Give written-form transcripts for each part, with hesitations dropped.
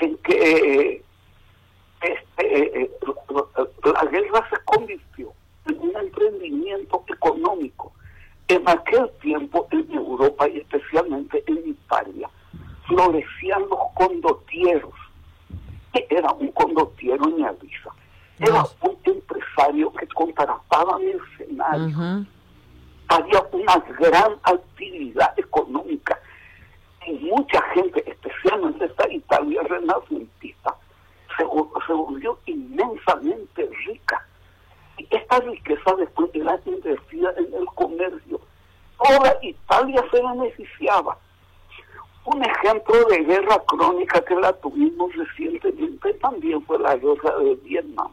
en que la guerra se convirtió en un emprendimiento económico. En aquel tiempo en Europa y especialmente en Italia florecían los condotieros. ¿Qué era un condottiero en Avisa? Era un empresario que contrataba mercenarios. Uh-huh. Había una gran actividad económica y mucha gente, especialmente esta Italia renacentista, se volvió inmensamente rica. Y esta riqueza después era invertida en el comercio. Toda Italia se beneficiaba. Un ejemplo de guerra crónica que la tuvimos recientemente también fue la guerra de Vietnam.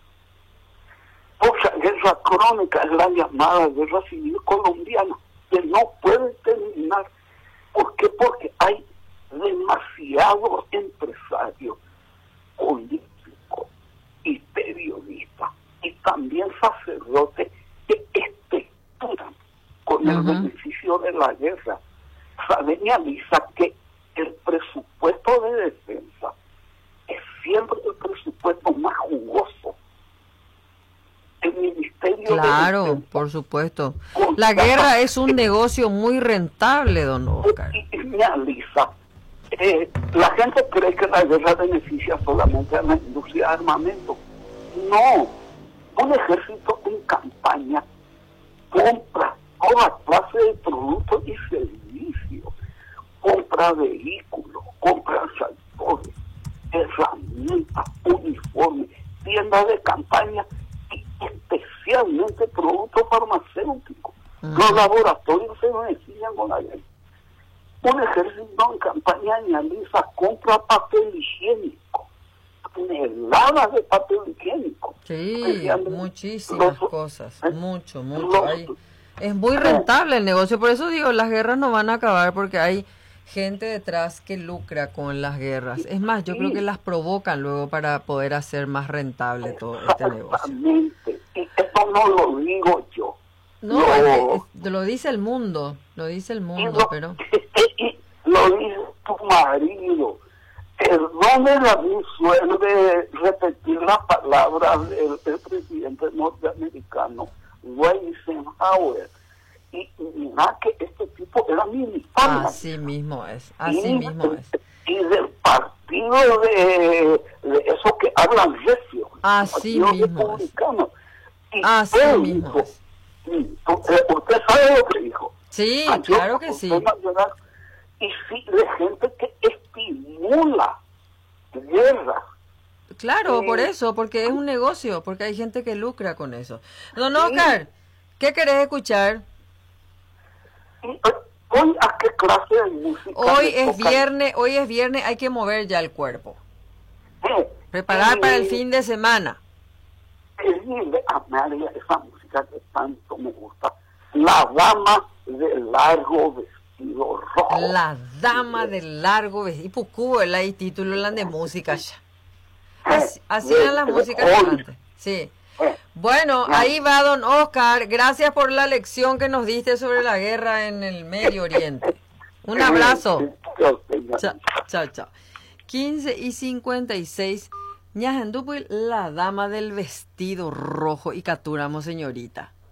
Otra guerra crónica es la llamada guerra civil colombiana, que no puede terminar. ¿Por qué? Porque hay demasiados empresarios, políticos y periodistas, y también sacerdotes que especulan con el beneficio de la guerra. Señaliza que el presupuesto de defensa es siempre el presupuesto más jugoso. El Ministerio Claro, de Defensa, por supuesto. La guerra es un negocio muy rentable, don Oscar. Señaliza. La gente cree que la guerra beneficia solamente a la industria de armamento. No. Un ejército en campaña compra toda clase de productos y servicios, compra vehículos, compra tractores, herramientas, uniformes, tiendas de campaña y especialmente productos farmacéuticos. Los laboratorios se benefician con la guerra. Un ejército en campaña analiza, compra papel higiénico, toneladas de papel higiénico. Sí, muchísimas cosas, mucho. Es muy rentable el negocio, por eso digo, las guerras no van a acabar porque hay gente detrás que lucra con las guerras. Es más, yo creo que las provocan luego para poder hacer más rentable todo este negocio. Exactamente, y esto no lo digo yo. No, lo dice el mundo, pero... Y lo dice tu marido. El nombre de mí suele repetir las palabras del presidente norteamericano Eisenhower. Y mira que este tipo era militar. Así mismo es. Y del partido de esos que hablan recio. Así mismo es. Así mismo es. ¿Usted sabe lo que dijo? Sí, claro que sí. Y sí, de gente que estimula guerra. Claro, por eso, porque es un negocio, porque hay gente que lucra con eso. Don Oscar, ¿qué querés escuchar? ¿Hoy a qué clase de música? Hoy es viernes, hay que mover ya el cuerpo. Preparar para el fin de semana. Amalia, esa música que tanto me gusta. La dama del largo vestido rojo. La dama del largo vestido. Y Pucubo el título de música ya. Así era la música de antes. Sí. Bueno, ahí va don Oscar. Gracias por la lección que nos diste sobre la guerra en el Medio Oriente. Un abrazo. Chao. 15:56. Ñajandupuil, la dama del vestido rojo y capturamos señorita.